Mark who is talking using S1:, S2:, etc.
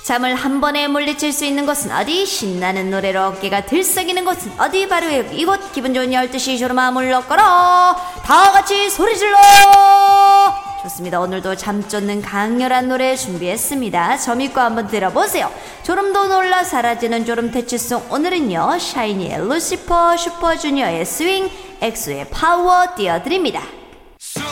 S1: 잠을 한 번에 물리칠 수 있는 곳은 어디? 신나는 노래로 어깨가 들썩이는 곳은 어디? 바로 이곳. 기분 좋은 12시 조르마 물러거라. 다 같이 소리 질러. 좋습니다. 오늘도 잠 쫓는 강렬한 노래 준비했습니다. 저 믿고 한번 들어보세요. 졸음도 놀라 사라지는 졸음 퇴치송. 오늘은요 샤이니의 루시퍼, 슈퍼주니어의 스윙, 엑소의 파워 띄워드립니다.